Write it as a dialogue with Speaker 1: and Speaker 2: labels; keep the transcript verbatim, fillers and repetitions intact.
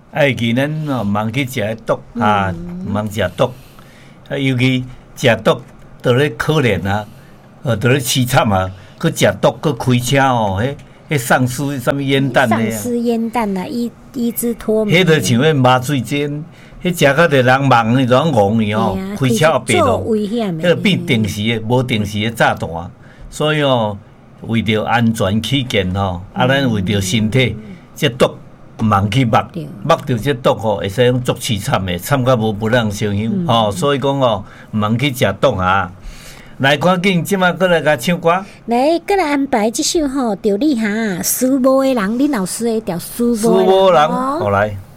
Speaker 1: 爱记咱哦，毋通去食迄毒啊，毋通食毒，啊，尤其食毒倒咧可怜啊，呃，倒咧凄惨啊，佮食毒佮开车哦，迄迄丧尸什物烟弹咧，
Speaker 2: 丧尸烟弹啊，伊伊之脱
Speaker 1: 迄著像迄麻醉针，迄食到着人盲去，人戆去吼，开车后白咯，迄个变定时的，无定时的炸弹，所以哦，为着安全起见吼，啊，咱为着身体，这毒毋通去抹，抹着这毒吼，会使用足凄惨的，惨到无不让相想吼，所以讲哦，毋通去食毒啊。来，赶紧，即马过来甲唱歌。
Speaker 2: 来，过来安排这首吼，着你哈，苏无的人，恁老师的调苏
Speaker 1: 苏无人，好来。